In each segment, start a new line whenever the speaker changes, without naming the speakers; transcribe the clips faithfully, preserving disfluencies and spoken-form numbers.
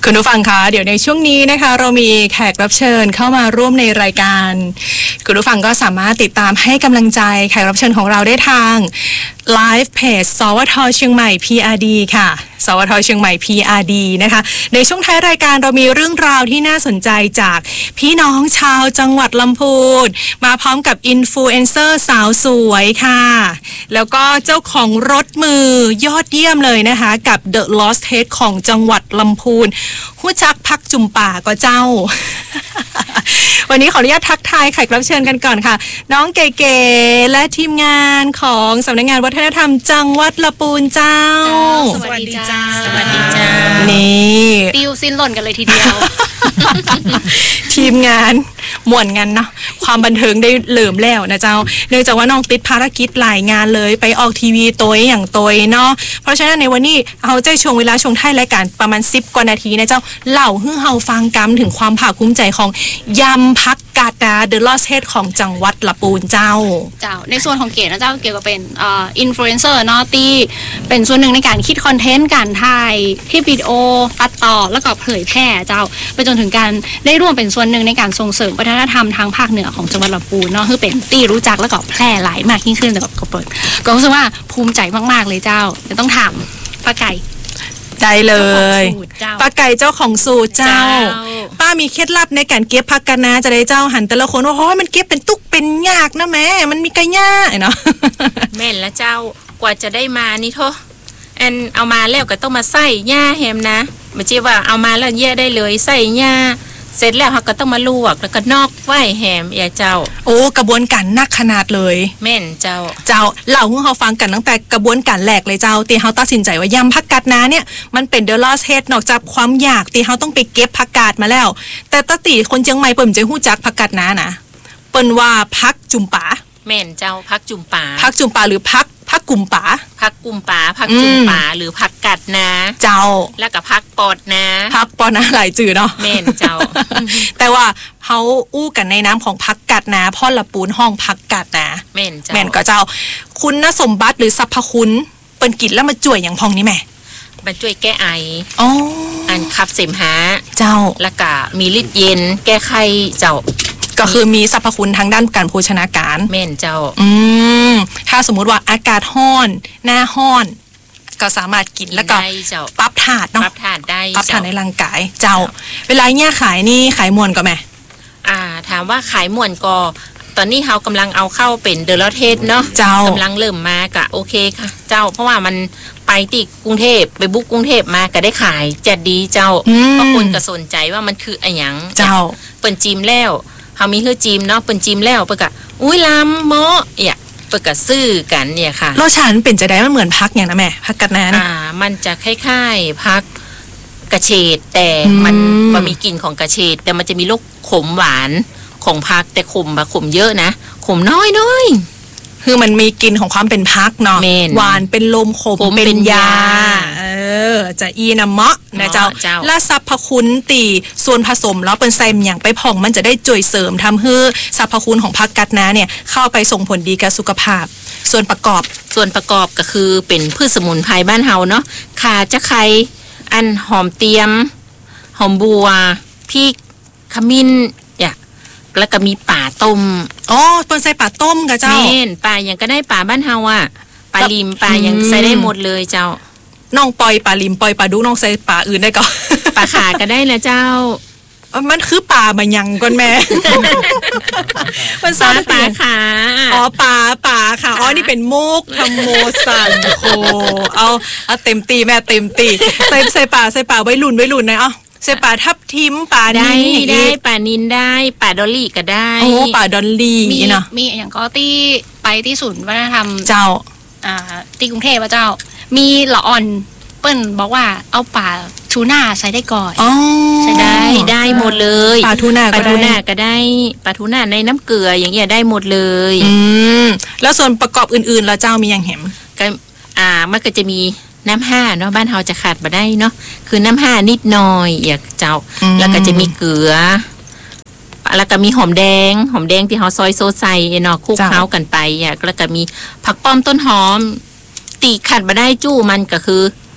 คุณผู้ฟังคะเดี๋ยวในช่วงนี้นะคะเรามีแขกรับเชิญเข้ามาร่วมในรายการคุณผู้ฟังก็สามารถติดตามให้กำลังใจแขกรับเชิญของเราได้ทางไลฟ์เพจสวทเชียงใหม่ พี อาร์ ดี ค่ะสวทเชียงใหม่ พี อาร์ ดี นะคะในช่วงท้ายรายการเรามีเรื่องราวที่น่าสนใจจากพี่น้องชาวจังหวัดลำพูนมาพร้อมกับอินฟลูเอนเซอร์สาวสวยค่ะแล้วก็เจ้าของรถมือยอดเยี่ยมเลยนะคะกับ The Lost Head ของจังหวัดลำพูนฮู้จักพักจุ่มป่าก็เจ้า วันนี้ขออนุญาตทักทายแขกรับเชิญกันก่อนค่ะน้องเก๋ๆและทีมงานของสำนักงานวัฒนธรรมจังหวัดลำพูนเจ้า
สวัสดีจ้าสวัสดีจ้า
นี่
ติวสิ้นหล่นกันเลยทีเดียว
ทีมงานม่วนกันเนาะความบันเทิงได้เหลิมแล้วนะเจ้าเนื่องจากว่าน้องติดภารกิจหลายงานเลยไปออกทีวีตัวอย่างตัวเนาะเพราะฉะนั้นในวันนี้เอาใจช่วงเวลาช่วงท้ายรายการประมาณสิบกว่านาทีนะเจ้าเล่าให้เฮาฟังกันถึงความภาคภูมิใจของยำพักกาดา The Lost Head ของจังหวัดลำพูนเจ้า
เจ้าในส่วนของเก๋นะเจ้าเก๋ก็เป็นเอ่ออินฟลูเอนเซอร์เนาะที่เป็นส่วนหนึ่งในการคิดคอนเทนต์การถ่ายคลิปวิดีโอตัดต่อแล้วก็เผยแพร่เจ้าไปจนถึงการได้ร่วมเป็นส่วนหนึ่งในการส่งเสริมวัฒนธรรมทางภาคเหนือของจังหวัดลำพูนเนาะคือเป็นที่รู้จักแล้วก็แพร่หลายมากยิ่งขึ้นแต่ก็เปิดก็รู้สึกว่าภูมิใจมากๆเลยเจ้าจะต้องถามป้าไก่
ใจเลยป้าไก่เจ้าของสูตรเจ้าป้ามีเคล็ดลับในการเก็บผักคะน้าจะได้เจ้าหันแต่ละคนว่าโอ้ยมันเก็บเป็นตุกเป็นยากนะแม่มันมีกระยาเนาะ
แม่นแล้วเจ้ากว่าจะได้มานี่โทอันเอามาแล้วก็ต้องมาใส่หญ้าแฮมนะไม่ใช่ว่าเอามาแล้วแย่ได้เลยใส่หญ้าเสร็จแล้วเขาก็ต้องมาลวกแล้วก็นอกไว้แฮมอย่าเจ้า
โอ้กระบวนการนักขนาดเลย
แม่นเจ้า
เจ้าเล่าให้เขาฟังกันตั้งแต่กระบวนการแรกเลยเจ้าตีเขาตัดสินใจว่ายำผักกาดนาเนี่ยมันเป็นเดอะลอสเฮดนอกจากความอยากตีเขาต้องไปเก็บผักกาดมาแล้วแต่ตติคนเชียงใหม่เปิ่นจะฮู้จักผักกาดนานะเปิ้นว่าผักจุ่มป่า
แม่นเจ้าผักจุ่มป่า
ผักจุ่มป่าหรือผักผักกุ่มป่า
ผักกุ่มป่าผักจุ่มป่าหรือผักกาดนา
เจ้า
แล้วก็ผักปอดนา
ผักปอดนาหลายจื่อเนาะ
แม่นเจ้า
แต่ว่าเฮาอู้กันในน้ำของผักกาดนาพ่อละปูนห้องผักกาดนา
แม่นเจ้า
แม่นก็เจ้าคุณสมบัติหรือสรรพคุณเปิ้นกินแล้วมาจ่วยอย่างพองนี่แม่
มันช่วยแก้ไอ
อ๋อ
อันขับเสมหะ
เจ้า
แล้วก็มีฤทธิ์เย็นแก้ไข้เจ้า
ก็คือมีสรรพคุณทางด้านการโภชนาการ
แม่นเจ้า
อืมถ้าสมมุติว่าอากาศร้อนหน้าร้อนก็สามารถกินแล้วก็ปรับธาตุเนาะ
ปรับธาตุได้
ปรับธาตุในร่างกายเจ้าเวลาเนี่ยขายนี่ขายม่วนก็แม่
อ่าถามว่าขายม่วนก็ตอนนี้เฮากำลังเอาเข้าเป็นเดอะลอสเฮดเนาะกำลังเริ่มมากะโอเคค่ะเจ้าเพราะว่ามันไปที่กรุงเทพไปบุกกรุงเทพมาก็ได้ขายจะดีเจ้าเพราะคนก็สนใจว่ามันคืออะไรหยัง
เจ้า
เปิ้นจิ้มแล้วเฮามีเฮือจิ้มเนาะเปิ้นจิ้มแล้วเปิ้นก็อุ้ยล้ำเหมาะเนี่ยเปิ้นก็ซื้อกันเนี่ยค่ะ
รสชาติมันเป็นจะได้มันเหมือนผักอย่างนะแม่ผักกาดนาเนี่ย
อ่ามันจะคล้ายๆผักกระเฉดแต่มันบ่มีกลิ่นของกระเฉดแต่มันจะมีรสขมหวานของผักแต่ขมแบบขมเยอะนะขมน้อยๆ
คือมันมีกลิ่นของความเป็นผักเนาะหวานเป็นลมขมเป็นยาเออจะอีนะเมาะนะเจ้าและสรรพคุณตีส่วนผสมแล้วเป็นใส่อย่างไปผ่องมันจะได้จ่วยเสริมทำให้สรรพคุณของผักกาดนาเนี่ยเข้าไปส่งผลดีกับสุขภาพส่วนประกอบ
ส่วนประกอบก็คือเป็นพืชสมุนไพรบ้านเฮาเนาะข่าจะไคร้อันหอมเตียมหอมบัวพริกขมิ้นแล้วก็มีป่าต้ม
อ๋อเปิ้นใส่ป่าต้มกับเจ้า
แม่นป่าอย่างก็ได้ป่าบ้านเฮาอ่ะป่าลิมป่าอย่างใส่ได้หมดเลยเจ้า
น้องปล่อยป่าลิมปล่อยป่าดุน้องใส่ป่าอื่นได้ก่อน
ป่าขาก็ได้นะเจ้า
มันคือป่าบะยังก่อนแม่มันซา
ป่าขา
อ๋อป่าป่าค่ะอ๋อนี่เป็นมุกทำโมสันโคเอาเอาเต็มตีแม่เต็มตีใส่ใส่ป่าใส่ป่าไว้ลุ่นไว้ลุ่นนะเอ้าใส่ป่าทับทิมป่า
ได้ได้ป่านินได้ป่าดอลลี่ก็ได้
โอ้ป่าดอลลี่
เนาะมีอย่างก็ที่ไปที่ศูนย์วัฒนธรรม
เจ้า
อ่าที่กรุงเทพเจ้ามีละอ่อนเปิ้นบอกว่าเอาป่าทูน่าใส่ได้ก่อน
อ๋อ
ใส่ได้
ได้หมดเลย
ป่าทูน่า
ป่าทูน่าก็ได้ป่าทูน่าในน้ำเกลืออย่างเงี้ยได้หมดเลย
อืมแล้วส่วนประกอบอื่นๆล่ะเจ้ามีอย่างแหม
ก็อ่ามันก็จะมีน้ำห้าเนาะบ้านเฮาจะขาดบ่ได้เนาะคือน้ำห้านิดหน่อยอย่างเจ้าแล้วก็จะมีเกลือแล้วก็มีหอมแดงหอมแดงที่เฮาซอยโซใส่เนาะคลุกเคล้ากันไปอ่ะแล้วก็มีผักป้อมต้นหอมตีขาดบ่ได้จู้มันก็คือแค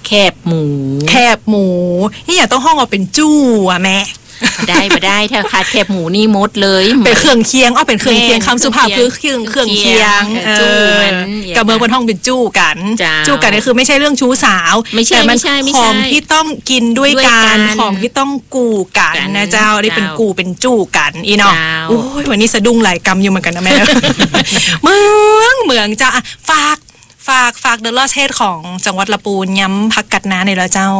แคบหมู
แคบหมูนี่อย่าต้องห้องเอาเป็นจู้อ่ะแม่
ได้มาได้ถ้าขาดแคบหมูนี่มดเลย
เป็นเครื่องเคียงอ้อเป็นเครื่องเคียงคำสุภาพคือเครื่องเครื่องเคียงจู้กับเมืองบนห้องเป็นจู้กันจู้กันนี่คือไม่ใช่เรื่องชู้สาวแต่มันของที่ต้องกินด้วยกันของที่ต้องกูกันนะเจ้านี่เป็นกูเป็นจู้กันอีเนาะโอ้ยวันนี้สะดุ้งหลายกำอยู่เหมือนกันนะแม่เมืองเมืองเจ้าฝากฝากฝากเดอะลอสเฮดของจังหวัดละปูนย้ำพักกัดน้าในละเจ้า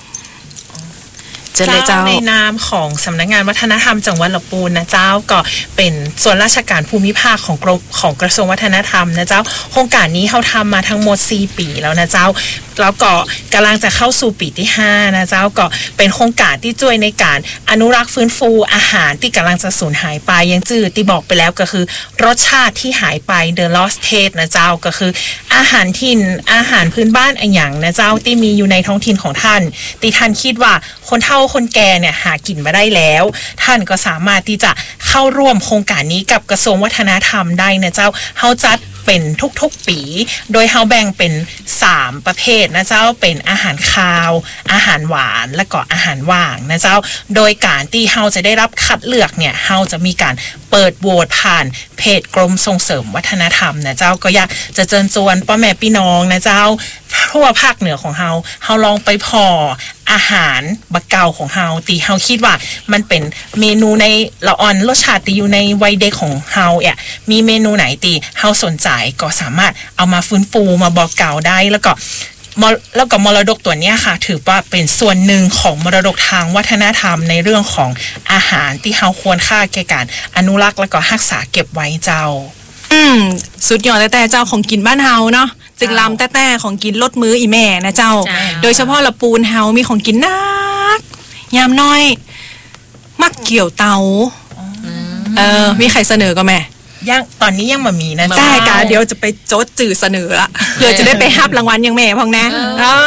เจ้าในนามของสำนักงานวัฒนธรรมจังหวัดลำพูนนะเจ้าก็เป็นส่วนราชการภูมิภาคของกรมของกระทรวงวัฒนธรรมนะเจ้าโครงการนี้เขาทำมาทั้งหมดสี่ปีแล้วนะเจ้าแล้วก็กำลังจะเข้าสู่ปีที่ห้านะเจ้าก็เป็นโครงการที่ช่วยในการอนุรักษ์ฟื้นฟูอาหารที่กำลังจะสูญหายไปยังจื่อที่บอกไปแล้วก็คือรสชาติที่หายไป The Lost Taste นะเจ้าก็คืออาหารถิ่นอาหารพื้นบ้านอันอย่างนะเจ้าที่มีอยู่ในท้องถิ่นของท่านที่ท่านคิดว่าคนเฒ่าคนแก่เนี่ยหากินมาได้แล้วท่านก็สามารถที่จะเข้าร่วมโครงการนี้กับกระทรวงวัฒนธรรมได้นะเจ้าเฮาจัดเป็นทุกๆปีโดยเฮาแบ่งเป็นสามประเภทนะเจ้าเป็นอาหารคาวอาหารหวานและก็อาหารว่างนะเจ้าโดยการที่เฮาจะได้รับคัดเลือกเนี่ยเฮาจะมีการเปิดโหวตผ่านเพจกรมส่งเสริมวัฒนธรรมนะเจ้าก็อยากจะเชิญชวนพ่อแม่พี่น้องนะเจ้าทั่วภาคเหนือของเฮาเฮาลองไปพออาหารบักเก่าของเฮาตีเฮาคิดว่ามันเป็นเมนูในละอ่อนรสชาติอยู่ในวัยเด็กของเฮาอ่ะมีเมนูไหนตีเฮาสนใจก็สามารถเอามาฟื้นฟูมาบอกเก่าได้แล้วก็แล้วก็มรดกตัวเนี้ยค่ะถือว่าเป็นส่วนหนึ่งของมรดกทางวัฒนธรรมในเรื่องของอาหารที่เฮาควรค่าแก่การอนุรักษ์แล้วก็รักษาเก็บไว้เจ้า
อืมสุดยอดแต่เจ้าของกินบ้านเฮาเนาะจึงลำแต่ๆของกินลดมื้ออีแม่นะเจ้าโดยเฉพาะละปูนเฮามีของกินนักยามน้อยมักเกี่ยวเตาเออมีใครเสนอก็แม่
ยังตอนนี้ยังมามีนะ
ใช่กะเดี๋ยวจะไปโจทย์จื่อเสนอละเพื่อจะได้ไปฮับรางวัลยังแม่พองนะ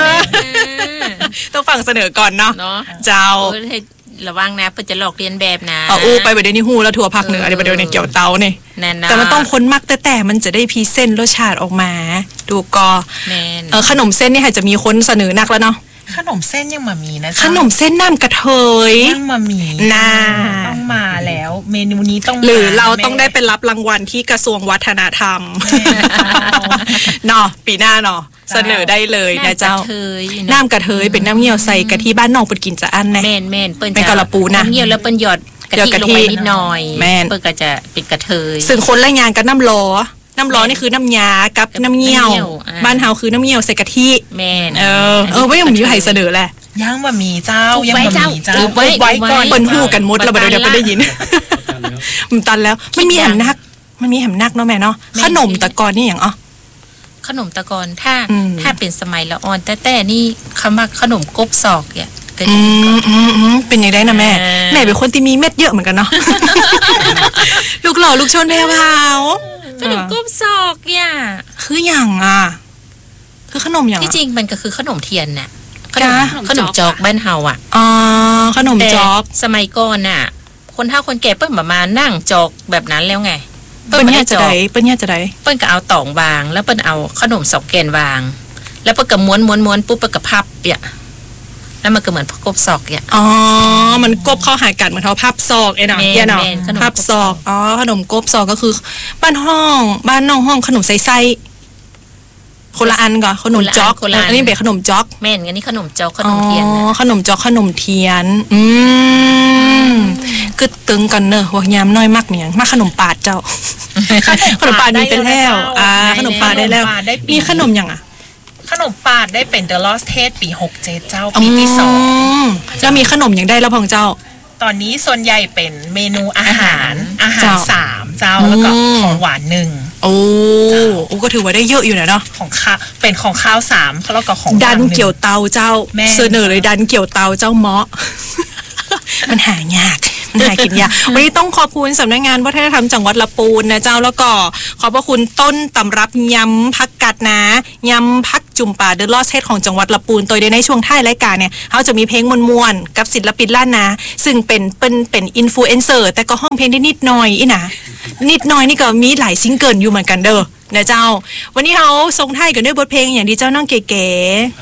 ต้องฟังเสนอก่อนเนาะเจ้า
ระวังนะเพื่อจะหลอกเรียนแบบนะ
อ๋ออู้ไปประเดี๋ยวนี้ฮู้แล้วทัวร์ภาคเหนือเดี๋ยวประเดี๋ยวนี้เกี่ยวเตาเนี่ยแต่มันต้องคนมักแต่แต่มันจะได้พรีเซนต์รสชาติออกมาดูก็เออขนมเส้นนี่ค่ะจะมีคนเสนอนักแล้วเนาะ
ขนมเส้นยังมามีนะ
ขนมเส้นน้ำกระเทย
ยังมามี
น่า
ต้องมาแล้วเมนูนี้ต้อง
หรือเราต้องได้ไปรับรางวัลที่กระทรวงวัฒนธรรมเนาะปีหน้าเนาะเสนอได้เลยนะเจ้าน้ำกระเทยเป็นน้ำเงี้ยวใส่กะทิบ้านนองเปิดกินจะอันนะ
แม่นแม่นเปิ้น
เป็นกะละปูนะ
น้ำเงี้ยวแล้วเปิ้นหยอดกะทิลงไปนิดหน่อยแม่นเปิ้นก็จะเป็นกระเทย
ซึ่งคนละอย่างกับน้ำล้อน้ำร้อนนี่คือน้ำยากับน้ำเงี้ยวบ้านเฮาคือน้ำเงี้ยวใส่กะทิ
แม่น
เออเออไม่มีใครเสนอแหละ
ยังบะหมี่เจ้ายังบะหมี่เจ้า
ไว้ไว้ก่อน
เปิ้นฮู้กันหมดแล้วบ่เดี๋ยวไปได้ยินมันตันแล้วมันมีแหมนักมันมีแหมนักเนาะแม่เนาะขนมตะกอนนี่หยังอ๋อ
ขนมตะกอนถ้าถ้าเป็นสมัยละอ่อนแต่แต่นี่คำว่าขนมกบศอกเนี่ย
อืมอืมอืมเป็นยังไงนะแม่แม่เป็นคนที่มีเม็ดเยอะเหมือนกันเนาะลูกหล่อลูกชนแม่พาว
ขนมกบศอกเนี่ย
คืออย่างอ่ะคือขนมอย่าง
ที่จริงมันก็คือขนมเทียนน่ะขนมขนมจอกบ้านเฮาอ่ะ
อ๋อขนมจอก
สมัยก่อนน่ะคนเฒ่าคนแก่เปิ้นประมาณนั่งจอกแบบนั้นแล้วไง
เปิ้นเนี่ยจะได้เปิ้นเนี่ยจะได้
เปิ้นก็เอาตองวางแล้วเปิ้นเอาขนมสอกแกนวางแล้วเปิ้นก็ม้วนม้วนม้วนปุ๊บเปิ้นก็พับเนี่ยแล้วมันก็เหมือนกบศอกเนี่ย
อ๋อมันกบเข้าหากันเหมือนเขาพับศอกไอ้เนาะเนี่ยเนาะพับศอกอ๋อขนมกบศอกก็คือบ้านห้องบ้านน้องห้องขนมใส่ไส้คนละอันก่อนขนมจ๊อกอันนี้เป็นขนมจ๊อก
แม่นอันนี้ขนมจ๊อกขนมเทียน
อ๋อขนมจ๊อกขนมเทียนอืมคือตึงกันเนอะหัวยามน้อยมากเนี่ยมากขนมปาดเจ้าขนมปาดมีเป็นแล้วอ่าขนมปาดได้แล้วมีขนมยังอ่ะ
ขนมปาดได้เป็น The Lost Taste ปีหกเจ็ดเจ้าปีที่สอง
จะมีขนมอย่างได้แล้วพองเจ้า
ตอนนี้ส่วนใหญ่เป็นเมนูอาหารอาหารสามเจ้าแล้วก็ของหวานหนึ่ง
โอ้โอ้ก็ถือว่าได้เยอะอยู่นะเนาะ
ของข้าวเป็นของข้าวสามแล้วก็ของ
ดันเกี่ยวเตาเจ้าเสนอเลยดันเกี่ยวเตาเจ้าเมาะมันหายากมันหากินยากวันนี้ต้องขอบคุณสำนักงานวัฒนธรรมจังหวัดละปูนนะเจ้าแล้วก็ขอบพระคุณต้นตำรับยำพักกัดนะยำพักจุ่มป่าเดอะลอสเทสของจังหวัดละปูนโดยในช่วงท้ายรายการเนี่ยเขาจะมีเพลงมวลๆกับศิลปินล้านนาซึ่งเป็นเป็นเป็นอินฟลูเอนเซอร์แต่ก็ห้องเพลงได้นิดหน่อยอีนะนิดหน่อยนี่ก็มีหลายซิงเกิลอยู่เหมือนกันเด้อนะเจ้าวันนี้เขาทรงท้ายกันด้วยบทเพลงอย่างดีเจ้าน้องเก๋ๆ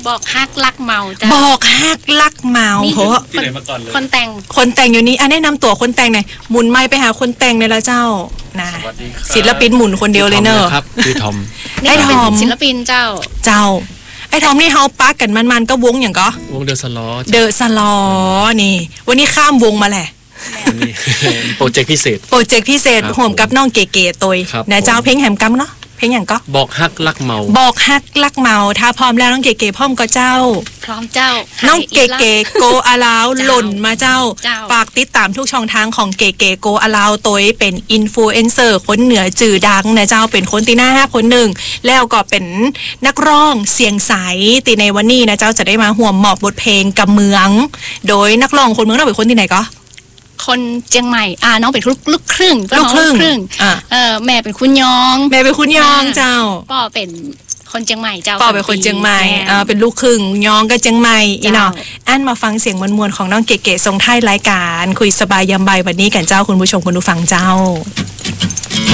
บอกฮักรักเมาจ้า
บอกฮักรักเมาเพราะ
ที่ไหนมาก่อนเลย
คนแต่ง
คนแต่งอยู่นี้อันแนะนำตัวคนแต่งหน่อยหมุนไม้ไปหาคนแต่งเลยละเจ้านะศิลปินหมุนคนเดียวเลยเนอะ
ครับคือทอม
ไอ้ทอม
ศิลปินเจ้า
เจ้าไอ้ทอมนี่เฮาปักกันมันๆก็วงอย่างก็
วงเดอะสลอ
เดอะสลอนี่วันนี้ข้ามวงมาแหละ
โปรเจกต์พิเศษ
โปรเจกต์พิเศษห่วมกับน้องเก๋ๆตัวนะเจ้าเพลงแหมกัมเนาะเพลงอย่างก็
บอกฮักรักเมา
บอกฮักรักเมาถ้าพร้อมแล้วน้องเก๋ๆพร้อมก็เจ้า
พร้อมเจ้า
น้องเก๋ๆโกอาลาวหล่นมาเจ้าฝากติดตามทุกช่องทางของเก๋ๆโกอาลาวตัวเป็นอินฟลูเอนเซอร์คนเหนือจื่อดังนะเจ้าเป็นคนตีหน้าห้าคนหนึ่งแล้วก็เป็นนักร้องเสียงใสตีในวันนี้นะเจ้าจะได้มาห่วมหมอบบทเพลงกับเมืองโดยนักร้องคนเมืองเราเป็นคนที่ไหนก็
คนเจียงใหม่อ่าน้องเป็นลูกครึ่ง
ลูกครึ่ง
อ่าเออแม่เป็นคุณยอง
แม่เป็นคุณยองเจ้า
พ่อเป็นคนเจียงใหม่เจ้า
พ่อเป็นคนเจียงใหม่อ่าเป็นลูกครึ่งยองก็เจียงใหม่อีเนาะอันมาฟังเสียงมวลๆของน้องเก๋ๆทรงท้ายรายการคุยสบายยามบ่ายวันนี้กันเจ้าคุณผู้ชมคุณผู้ฟังเจ้า